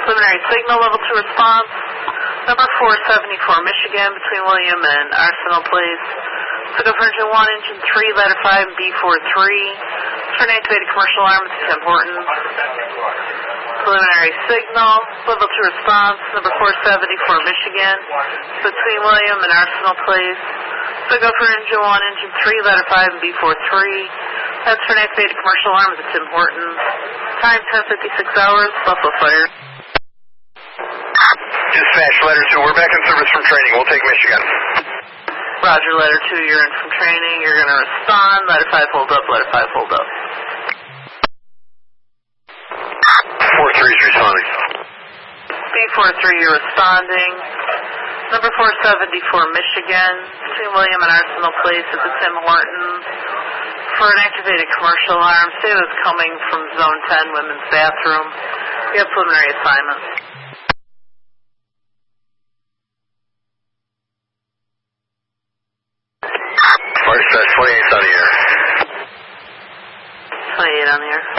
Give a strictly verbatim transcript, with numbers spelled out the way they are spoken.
Preliminary signal, level two response. Number four seventy-four, Michigan, between William and Arsenal Place. Signal for engine one, engine three, ladder five, and B forty-three. For an activated commercial alarm at Tim Hortons. Preliminary signal, level two response. Number four seventy-four, Michigan, between William and Arsenal Place. Signal for engine one, engine three, ladder five, and B forty-three. That's for an activated commercial alarm at Tim Hortons. Time ten fifty-six hours, Buffalo Fire. Dispatch, letter two, we're back in service from training. We'll take Michigan. Roger, letter two, you're in from training. You're going to respond. Letter five, hold up. Letter five, hold up. four three is responding. B forty-three, you're responding. Number four seventy-four, Michigan, between William and Arsenal Place at the Tim Hortons. For an activated commercial alarm, say it was coming from Zone ten, women's bathroom. We have preliminary assignment. Fire Dispatch, twenty-eight on the air. twenty-eight on the air.